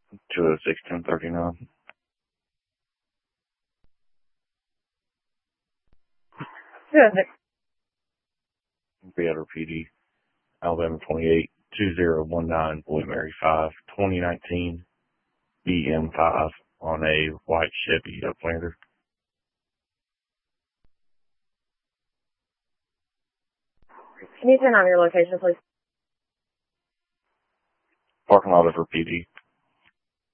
206-1039. Good. Beater PD, Alabama 28-2019, Boy Mary 5, 2019, BM5 on a white Chevy Uplander. Can you turn on your location, please? Parking lot over PD.